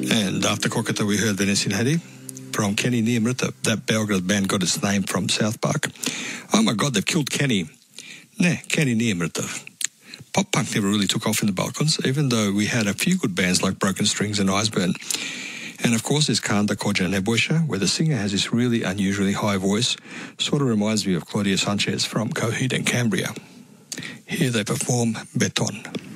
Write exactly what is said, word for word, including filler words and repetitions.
And after Kokata, we heard Venesin Hadi from Kenny Niyamrita. That Belgrade band got its name from South Park. Oh my God, they've killed Kenny. Nah, Kenny Niyamrita. Pop punk never really took off in the Balkans, even though we had a few good bands like Broken Strings and Iceburn. And of course there's Kanda Koja Nebojša, where the singer has this really unusually high voice. Sort of reminds me of Claudia Sanchez from Coheed and Cambria. Here they perform Beton.